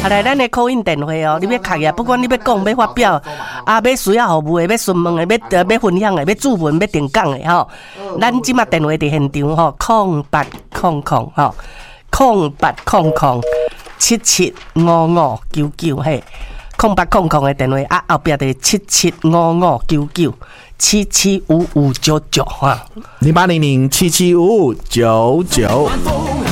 来，咱的call in电话哦，你要开啊，不管你要讲、要发表，啊，要需要服务的、要询问的、要分享的、要注文、要定讲的吼，咱即马电话伫现场吼，0800吼，0800775599嘿，0800的电话啊，后壁的775599775599哈，0800775599。